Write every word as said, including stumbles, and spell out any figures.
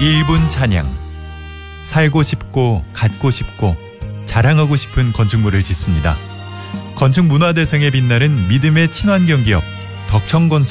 일 분 찬양. 살고 싶고 갖고 싶고 자랑하고 싶은 건축물을 짓습니다. 건축문화대상에 빛나는 믿음의 친환경 기업 덕천건설